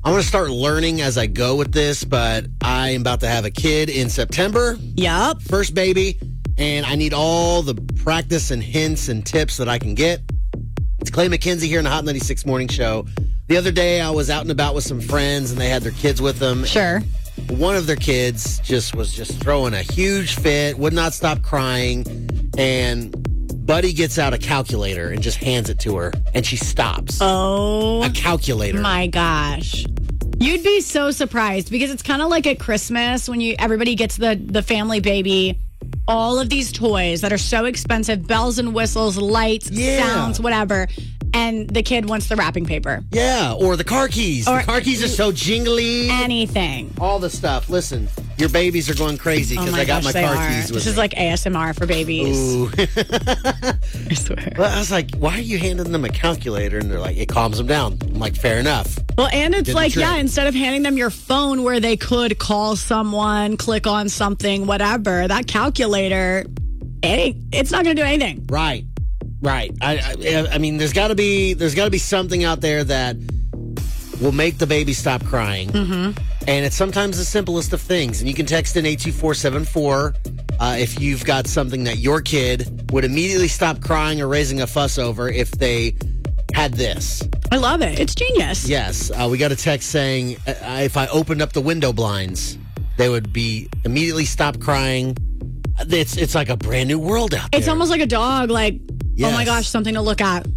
I'm going to start learning as I go with this, but I am about to have a kid in September. Yup. First baby, and I need all the practice and hints and tips that I can get. It's Clay McKenzie here in the Hot 96 Morning Show. The other day, I was out and about with some friends, and they had their kids with them. Sure. One of their kids was throwing a huge fit, would not stop crying, and Buddy gets out a calculator and just hands it to her, and she stops. Oh. A calculator. My gosh. You'd be so surprised because it's kind of like at Christmas when everybody gets the family baby, all of these toys that are so expensive, bells and whistles, lights, sounds, whatever. And the kid wants the wrapping paper. Yeah, or the car keys. The car keys are so jingly. Anything. All the stuff. Listen, your babies are going crazy because I got my car keys with This me. is like ASMR for babies. Ooh. I swear. Well, I was like, why are you handing them a calculator? And they're like, it calms them down. I'm like, fair enough. Well, and it's like, trick. instead of handing them your phone where they could call someone, click on something, whatever, that calculator, it's not going to do anything. Right. I mean, there's got to be something out there that will make the baby stop crying. Mm-hmm. And it's sometimes the simplest of things. And you can text in 82474 if you've got something that your kid would immediately stop crying or raising a fuss over if they had this. I love it. It's genius. Yes. We got a text saying if I opened up the window blinds, they would be immediately stop crying. It's like a brand new world out there. It's almost like a dog, like, oh my Yes. gosh, something to look at.